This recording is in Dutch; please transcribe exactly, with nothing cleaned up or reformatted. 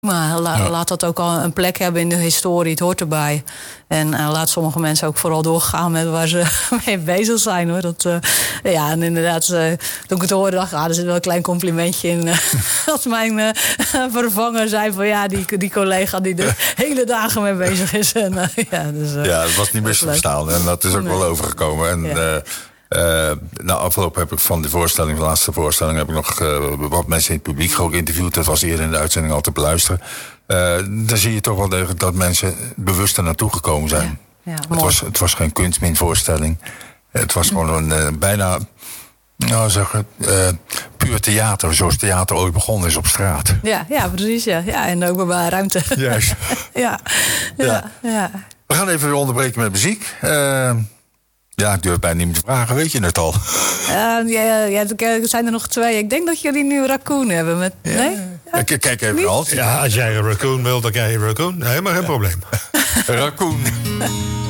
Maar la, ja. laat dat ook al een plek hebben in de historie. Het hoort erbij. En uh, laat sommige mensen ook vooral doorgaan met waar ze mee bezig zijn. Hoor. Dat, uh, ja, en inderdaad, uh, toen ik het hoorde, dacht ik, ah, er zit wel een klein complimentje in. Uh, als mijn uh, vervanger zei van ja, die, die collega die er hele dagen mee bezig is. En, uh, ja, dus, uh, ja, dat was niet misverstaan. En dat is ook nee. wel overgekomen. En, ja. uh, Uh, na afloop heb ik van de voorstelling, de laatste voorstelling, heb ik nog uh, wat mensen in het publiek ook geïnterviewd. Dat was eerder in de uitzending al te beluisteren. Uh, dan zie je toch wel degelijk dat mensen bewust er naartoe gekomen zijn. Ja, ja, het, was, het was geen kunstminvoorstelling. Het was gewoon een uh, bijna, nou zeg het, uh, puur theater. Zoals theater ooit begonnen is op straat. Ja, ja precies. Ja. Ja, en openbare ruimte. Juist. ja, ja, ja. ja. We gaan even weer onderbreken met muziek. Uh, Ja, ik durf bijna niet meer te vragen, weet je het al? Uh, ja, ja, er zijn er nog twee. Ik denk dat jullie nu Raccoon hebben. Met... Ja. Nee? Ja, kijk, kijk even al. Ja, als jij een Raccoon wilt, dan krijg je Raccoon. Helemaal geen probleem. Raccoon.